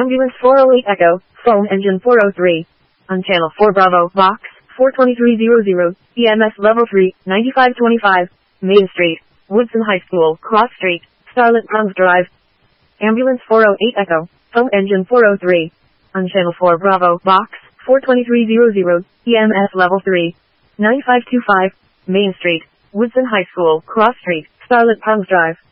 Ambulance 408 Echo, phone engine 403. On channel 4 Bravo, box 42300, EMS level 3, 9525, Main Street, Woodson High School, Cross Street, Starlit Palms Drive. Ambulance 408 Echo, phone engine 403. On channel 4 Bravo, box 42300, EMS level 3, 9525, Main Street, Woodson High School, Cross Street, Starlit Palms Drive.